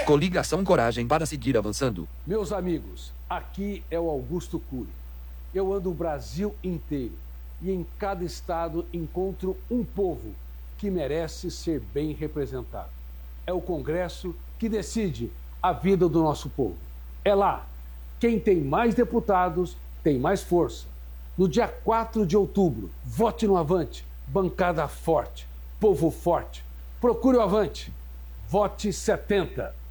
Coligação Coragem para seguir avançando. Meus amigos, aqui é o Augusto Cury. Eu ando o Brasil inteiro e em cada estado encontro um povo que merece ser bem representado. É o Congresso que decide a vida do nosso povo. É lá. Quem tem mais deputados tem mais força. No dia 4 de outubro, vote no Avante. Bancada forte, povo forte. Procure o Avante. Vote 70.